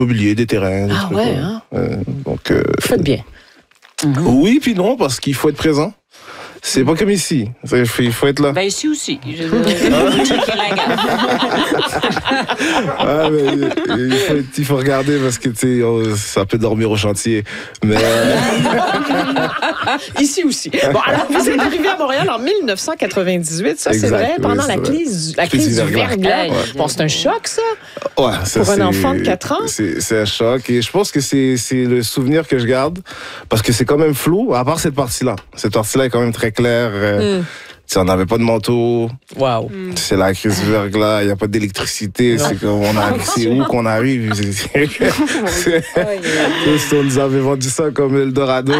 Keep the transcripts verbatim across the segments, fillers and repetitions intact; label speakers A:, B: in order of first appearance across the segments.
A: Mobilier, des terrains. Des
B: ah
A: trucs,
B: ouais,
A: ouais.
B: hein?
A: Euh, donc, euh,
B: Vous faites bien.
C: Mm-hmm.
A: Oui, puis non, parce qu'il faut être présent. C'est pas comme ici. Il faut, il faut être là.
C: Ben ici aussi. Je veux checker la gaffe.
A: Ah, mais, il, faut, il faut regarder parce que tu sais, on- ça peut dormir au chantier. Mais euh,
B: Ici aussi. Bon, alors, vous êtes arrivé à Montréal en mille neuf cent quatre-vingt-dix-huit, ça, c'est
A: Exact,
B: vrai,
A: oui,
B: pendant
A: c'est
B: la
A: vrai.
B: crise, la
A: Crise
B: crise
A: du
B: du
A: verglas.
B: verglas.
C: Ouais.
B: Bon, c'est un choc, ça.
A: ouais, ça,
B: Pour un
A: c'est-
B: enfant de quatre ans?
A: C'est, c'est un choc. Et je pense que c'est, c'est le souvenir que je garde parce que c'est quand même flou, à part cette partie-là. Cette partie-là est quand même très claire. Euh,
B: Mm.
A: tu sais, on n'avait pas de manteau.
B: Wow.
A: C'est la crise du verglas, il n'y a pas d'électricité. C'est, comme on a, c'est où qu'on arrive. C'est, c'est, c'est, si on nous avait vendu ça comme Eldorado.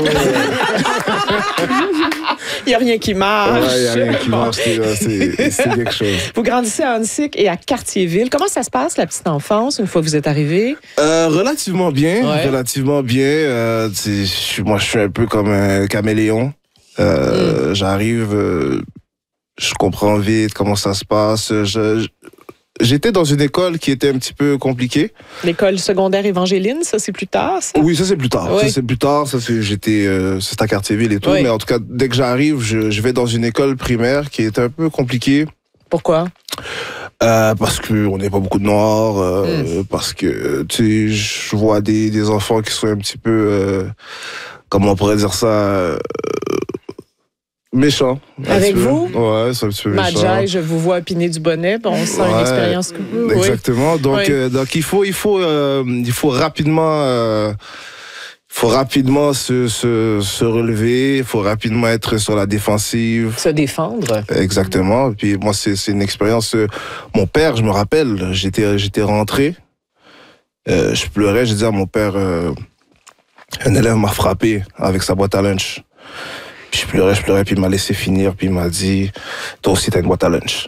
B: Il n'y a rien qui marche.
A: Ouais, il n'y a rien qui
B: Bon.
A: marche. C'est, c'est, c'est quelque chose.
B: Vous grandissez à Huntsic et à Cartierville. Comment ça se passe, la petite enfance, une fois que vous êtes arrivé?
A: Euh, relativement bien,
B: Ouais.
A: relativement bien. Euh, tu sais, je suis- moi, je suis un peu comme un caméléon. Euh,
B: Mm.
A: J'arrive, euh, je comprends vite comment ça se passe. Je, je- j'étais dans une école qui était un petit peu compliquée.
B: L'école secondaire évangéline, ça, c'est plus tard, ça?
A: Oui, ça c'est plus tard.
B: Ouais.
A: Ça c'est plus tard. Ça c'est, j'étais, euh, c'est à Cartierville et tout.
B: Ouais.
A: Mais en tout cas, dès que j'arrive, je, je vais dans une école primaire qui est un peu compliquée.
B: Pourquoi?
A: Euh, parce que on n'est pas beaucoup de noirs, euh,
B: Mm.
A: parce que tu sais, je vois des, des enfants qui sont un petit peu, euh, comment on pourrait dire ça, euh, méchants. un
B: Avec
A: petit peu.
B: vous?
A: Ouais, c'est un petit peu méchant.
B: Madjai, je vous vois opiner du bonnet. Bon, on sent une
A: Ouais,
B: expérience que vous.
A: Exactement. Donc,
B: Oui.
A: euh, donc il faut, il faut, euh, il faut rapidement. Euh, faut rapidement se, se, se relever, il faut rapidement être sur la défensive.
B: Se défendre.
A: Exactement. Et puis moi, c'est, c'est une expérience. euh, Mon père, je me rappelle, j'étais, j'étais rentré, euh, je pleurais, je disais à mon père, euh, un élève m'a frappé avec sa boîte à lunch. Puis je pleurais, je pleurais, puis il m'a laissé finir, puis il m'a dit, toi aussi t'as une boîte à lunch.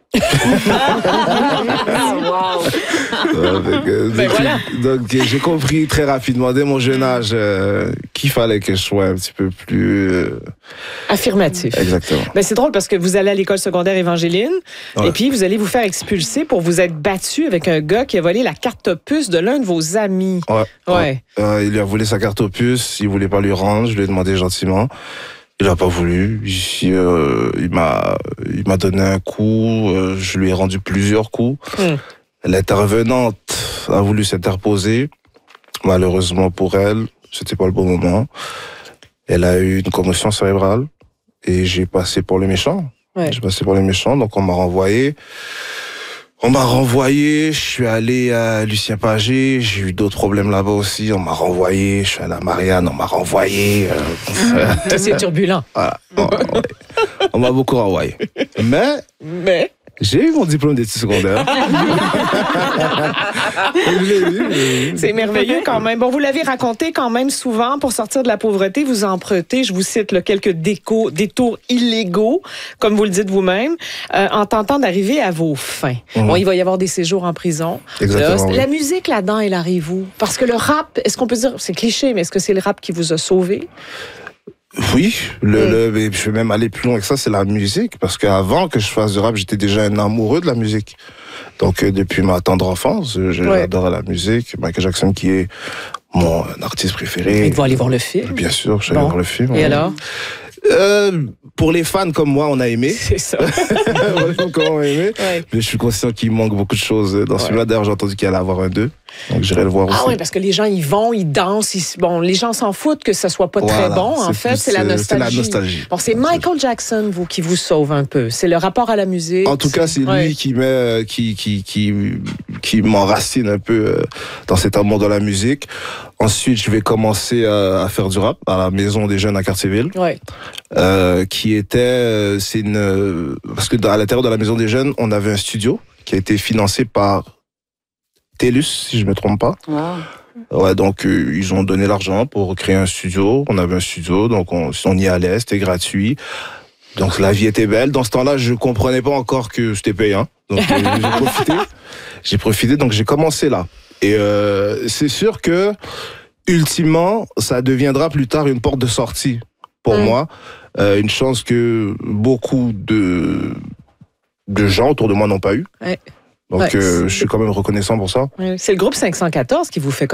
C: Wow.
A: Euh, donc, euh,
B: Ben
A: donc,
B: voilà.
A: donc, euh, j'ai compris très rapidement, dès mon jeune âge, euh, qu'il fallait que je sois un petit peu plus... euh,
B: Affirmatif.
A: Exactement.
B: Ben, c'est drôle parce que vous allez à l'école secondaire évangéline
A: Ouais.
B: et puis vous allez vous faire expulser pour vous être battu avec un gars qui a volé la carte opus de l'un de vos amis.
A: Ouais.
B: Ouais.
A: Euh, il lui a volé sa carte opus, il voulait pas lui rendre, je lui ai demandé gentiment. Il a pas voulu. Il, euh, il m'a, il m'a donné un coup. euh, je lui ai rendu plusieurs coups.
B: Hmm.
A: L'intervenante a voulu s'interposer. Malheureusement pour elle, c'était pas le bon moment. Elle a eu une commotion cérébrale et j'ai passé pour le méchant.
B: Ouais.
A: J'ai passé pour les méchants, donc on m'a renvoyé. On m'a renvoyé, je suis allé à Lucien Pagé, j'ai eu d'autres problèmes là-bas aussi, on m'a renvoyé, je suis allé à Marianne, on m'a renvoyé. euh,
B: C'est turbulent.
A: voilà. On, on- on m'a beaucoup renvoyé. Mais
B: Mais
A: j'ai eu mon diplôme d'études secondaires. Je l'ai eu, je l'ai eu.
B: c'est merveilleux quand même. Bon, vous l'avez raconté quand même souvent, pour sortir de la pauvreté, vous empruntez, je vous cite, là, quelques déco, détours illégaux, comme vous le dites vous-même, euh, en tentant d'arriver à vos fins.
A: Mhm.
B: Bon, il va y avoir des séjours en prison.
A: Exactement,
B: Là,
A: oui.
B: La musique là-dedans, elle arrive où? Parce que le rap, est-ce qu'on peut dire, c'est cliché, mais est-ce que c'est le rap qui vous a sauvé?
A: Oui, le,
B: Mm.
A: le, mais je vais même aller plus loin que ça, c'est la musique. Parce qu'avant que je fasse du rap, j'étais déjà un amoureux de la musique. Donc, euh, depuis ma tendre enfance, euh, je-
B: Ouais.
A: j'adore la musique. Michael Jackson, qui est mon euh, artiste préféré.
B: Il va aller voir le film.
A: Bien sûr, je suis allé
B: Bon.
A: voir le film.
B: Et
A: ouais.
B: alors?
A: euh, Pour les fans comme moi, on a aimé.
B: C'est ça.
A: Pour les fans comme moi, on a aimé.
B: Ouais.
A: Mais je suis conscient qu'il manque beaucoup de choses dans ce film-là. D'ailleurs, j'ai entendu qu'il allait avoir un deux. Donc, j'irai le voir aussi.
B: Ah oui, parce que les gens, ils vont, ils dansent. Ils... Bon, les gens s'en foutent que ça soit pas très
A: Voilà,
B: bon, en
A: c'est
B: fait.
A: plus,
B: C'est la
A: euh,
B: nostalgie.
A: c'est la nostalgie.
B: Bon, c'est Michael Jackson, vous, qui vous sauve un peu. C'est le rapport à la musique.
A: En tout cas, c'est lui
B: Ouais.
A: qui met, euh, qui, qui, qui, qui m'enracine un peu euh, dans cet amour de la musique. Ensuite, je vais commencer à, à faire du rap à la Maison des Jeunes à Cartierville,
B: Ouais.
A: euh, qui était, euh, c'est une, euh, parce que dans, à l'intérieur de la Maison des Jeunes, on avait un studio qui a été financé par TELUS, si je me trompe pas.
C: Wow.
A: Ouais, donc euh, ils ont donné l'argent pour créer un studio. On avait un studio, donc on, on y allait, c'était gratuit. Donc la vie était belle. Dans ce temps-là, je comprenais pas encore que c'était payant. Donc euh, j'ai profité. J'ai profité, donc j'ai commencé là. Et euh, c'est sûr que ultimement, ça deviendra plus tard une porte de sortie pour
B: Mm.
A: moi. Euh, une chance que beaucoup de de gens autour de moi n'ont pas eu.
B: Ouais.
A: Donc
B: Ouais,
A: euh,
B: c'est-
A: je suis quand même reconnaissant pour ça.
B: Ouais. C'est le groupe cinq cent quatorze qui vous fait